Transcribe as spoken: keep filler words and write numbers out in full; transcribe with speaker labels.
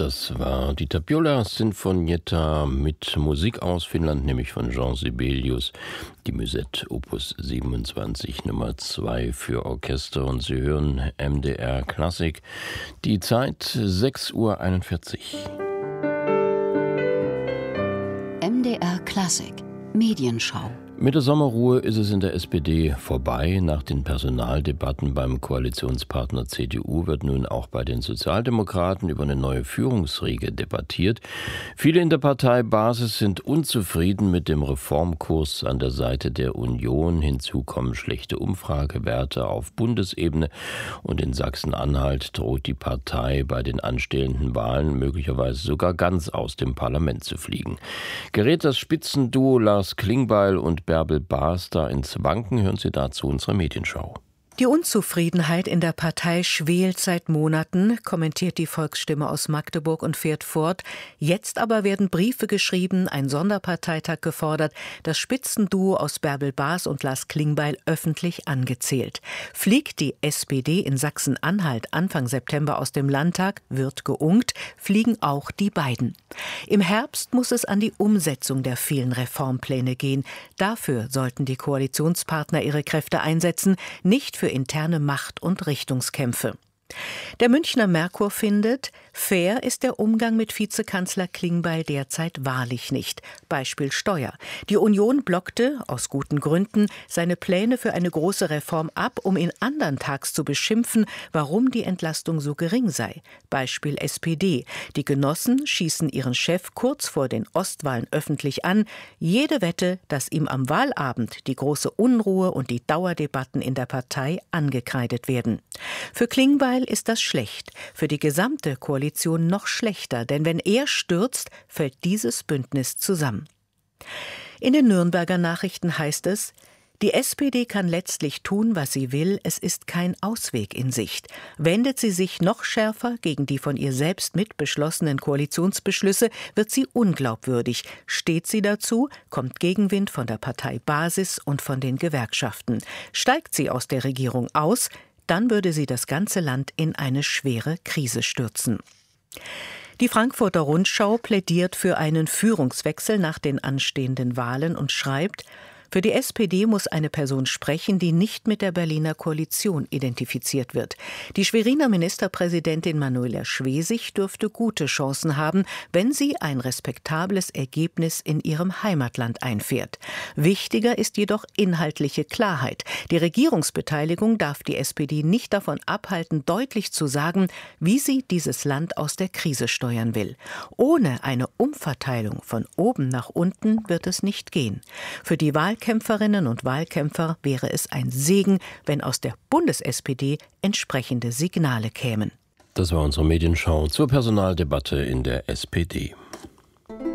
Speaker 1: Das war die Tapiola Sinfonietta mit Musik aus Finnland, nämlich von Jean Sibelius, die Musette Opus siebenundzwanzig Nummer zwei für Orchester. Und Sie hören M D R Klassik. Die Zeit sechs Uhr einundvierzig.
Speaker 2: M D R Klassik Medienschau.
Speaker 1: Mit der Sommerruhe ist es in der S P D vorbei. Nach den Personaldebatten beim Koalitionspartner C D U wird nun auch bei den Sozialdemokraten über eine neue Führungsriege debattiert. Viele in der Parteibasis sind unzufrieden mit dem Reformkurs an der Seite der Union. Hinzu kommen schlechte Umfragewerte auf Bundesebene. Und in Sachsen-Anhalt droht die Partei bei den anstehenden Wahlen möglicherweise sogar ganz aus dem Parlament zu fliegen. Gerät das Spitzenduo Lars Klingbeil und Bärbel Baas da ins Wanken, hören Sie dazu unsere Medienschau.
Speaker 3: Die Unzufriedenheit in der Partei schwelt seit Monaten, kommentiert die Volksstimme aus Magdeburg und fährt fort. Jetzt aber werden Briefe geschrieben, ein Sonderparteitag gefordert, das Spitzenduo aus Bärbel Baas und Lars Klingbeil öffentlich angezählt. Fliegt die S P D in Sachsen-Anhalt Anfang September aus dem Landtag, wird geunkt, fliegen auch die beiden. Im Herbst muss es an die Umsetzung der vielen Reformpläne gehen. Dafür sollten die Koalitionspartner ihre Kräfte einsetzen, nicht für interne Macht- und Richtungskämpfe. Der Münchner Merkur findet, fair ist der Umgang mit Vizekanzler Klingbeil derzeit wahrlich nicht. Beispiel Steuer. Die Union blockte, aus guten Gründen, seine Pläne für eine große Reform ab, um ihn anderntags zu beschimpfen, warum die Entlastung so gering sei. Beispiel S P D. Die Genossen schießen ihren Chef kurz vor den Ostwahlen öffentlich an. Jede Wette, dass ihm am Wahlabend die große Unruhe und die Dauerdebatten in der Partei angekreidet werden. Für Klingbeil ist das schlecht, für die gesamte Koalition noch schlechter, denn wenn er stürzt, fällt dieses Bündnis zusammen. In den Nürnberger Nachrichten heißt es: Die S P D kann letztlich tun, was sie will, es ist kein Ausweg in Sicht. Wendet sie sich noch schärfer gegen die von ihr selbst mitbeschlossenen Koalitionsbeschlüsse, wird sie unglaubwürdig. Steht sie dazu, kommt Gegenwind von der Parteibasis und von den Gewerkschaften. Steigt sie aus der Regierung aus, dann würde sie das ganze Land in eine schwere Krise stürzen. Die Frankfurter Rundschau plädiert für einen Führungswechsel nach den anstehenden Wahlen und schreibt: Für die S P D muss eine Person sprechen, die nicht mit der Berliner Koalition identifiziert wird. Die Schweriner Ministerpräsidentin Manuela Schwesig dürfte gute Chancen haben, wenn sie ein respektables Ergebnis in ihrem Heimatland einfährt. Wichtiger ist jedoch inhaltliche Klarheit. Die Regierungsbeteiligung darf die S P D nicht davon abhalten, deutlich zu sagen, wie sie dieses Land aus der Krise steuern will. Ohne eine Umverteilung von oben nach unten wird es nicht gehen. Für die Wahl Wahlkämpferinnen und Wahlkämpfer wäre es ein Segen, wenn aus der Bundes-S P D entsprechende Signale kämen.
Speaker 1: Das war unsere Medienschau zur Personaldebatte in der S P D.